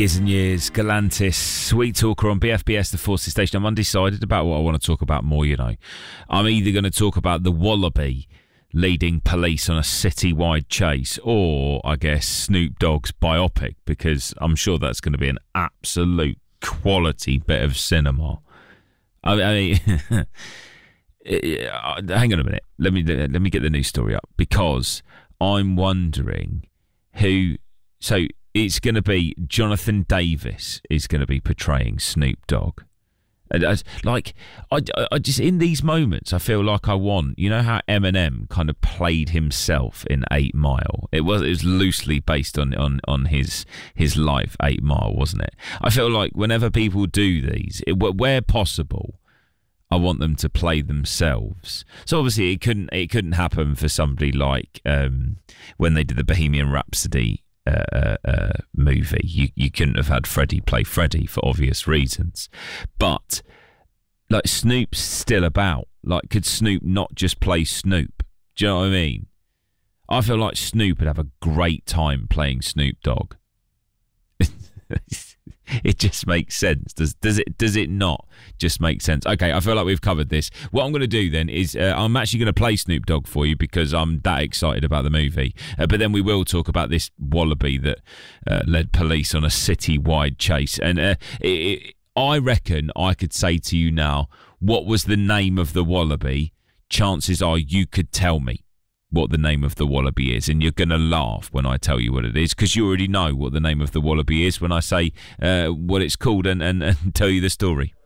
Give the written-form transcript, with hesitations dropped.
Years and Years, Galantis, Sweet Talker on BFBS, the Forces Station. I'm undecided about what I want to talk about more, you know. I'm either going to talk about the Wallaby leading police on a city-wide chase, or, I guess, Snoop Dogg's biopic, because I'm sure that's going to be an absolute quality bit of cinema. I mean, hang on a minute. Let me get the news story up, because I'm wondering who... So it's going to be Jonathan Davis is going to be portraying Snoop Dogg. I just, in these moments, I feel like I want, you know how Eminem kind of played himself in 8 Mile? It was loosely based on his life, 8 Mile, wasn't it? I feel like whenever people do these, where possible, I want them to play themselves. So obviously it couldn't happen for somebody like when they did the Bohemian Rhapsody movie. You couldn't have had Freddie play Freddie for obvious reasons, but like Snoop's still about. Like, could Snoop not just play Snoop? Do you know what I mean? I feel like Snoop would have a great time playing Snoop Dogg. It just makes sense. Does it not just make sense? Okay, I feel like we've covered this. What I'm going to do then is I'm actually going to play Snoop Dogg for you because I'm that excited about the movie. But then we will talk about this Wallaby that led police on a city-wide chase. And I reckon I could say to you now, what was the name of the Wallaby? Chances are you could tell me what the name of the Wallaby is, and you're going to laugh when I tell you what it is, because you already know what the name of the Wallaby is when I say what it's called and tell you the story.